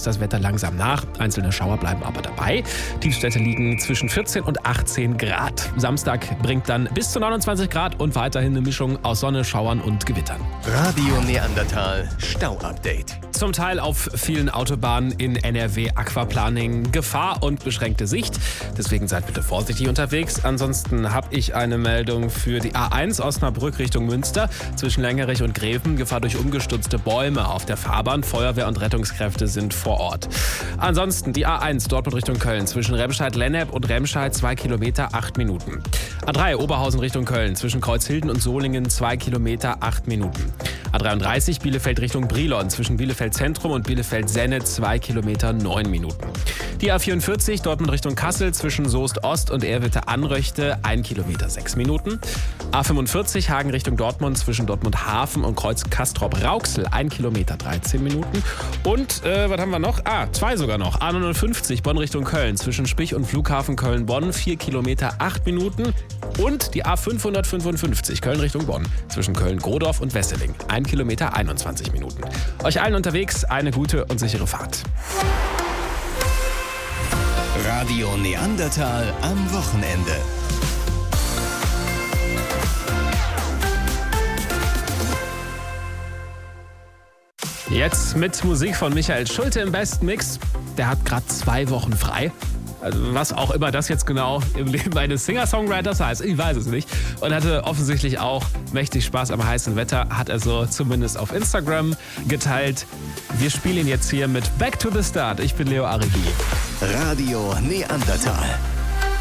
lässt das Wetter langsam nach. Einzelne Schauer bleiben aber dabei. Tiefstwerte liegen zwischen 14 und 18 Grad. Samstag bringt dann bis zu 29 Grad und weiterhin eine Mischung aus Sonne, Schauern und Gewittern. Radio Neandertal Stau-Update. Zum Teil auf vielen Autobahnen in NRW Aquaplaning Gefahr und beschränkte Sicht. Deswegen seid bitte vorsichtig unterwegs. Ansonsten habe ich eine Meldung für die A1 Osnabrück Richtung Münster. Zwischen Längerich und Greven Gefahr durch umgestürzte Bäume auf der Fahrbahn. Feuerwehr und Rettungskräfte sind vor Ort. Ansonsten die A1 Dortmund Richtung Köln. Zwischen Remscheid-Lennep und Remscheid 2 Kilometer 8 Minuten. A3 Oberhausen Richtung Köln. Zwischen Kreuzhilden und Solingen 2 Kilometer 8 Minuten. A33 Bielefeld Richtung Brilon. Zwischen Bielefeld Zentrum und Bielefeld-Senne 2 Kilometer 9 Minuten. Die A44 Dortmund Richtung Kassel zwischen Soest Ost und Erwitte-Anröchte 1 Kilometer 6 Minuten. A45 Hagen Richtung Dortmund zwischen Dortmund Hafen und Kreuz Castrop-Rauxel 1 Kilometer 13 Minuten. Und was haben wir noch? Zwei sogar noch. A59 Bonn Richtung Köln zwischen Spich und Flughafen Köln-Bonn 4 Kilometer 8 Minuten. Und die A555 Köln Richtung Bonn zwischen Köln-Grodorf und Wesseling 1 Kilometer 21 Minuten. Euch allen unterwegs eine gute und sichere Fahrt. Radio Neandertal am Wochenende. Jetzt mit Musik von Michael Schulte im besten Mix. Der hat gerade 2 Wochen frei. Also was auch immer das jetzt genau im Leben eines Singer-Songwriters heißt, ich weiß es nicht. Und hatte offensichtlich auch mächtig Spaß am heißen Wetter, hat er so zumindest auf Instagram geteilt. Wir spielen ihn jetzt hier mit Back to the Start. Ich bin Leo Arigi. Radio Neandertal.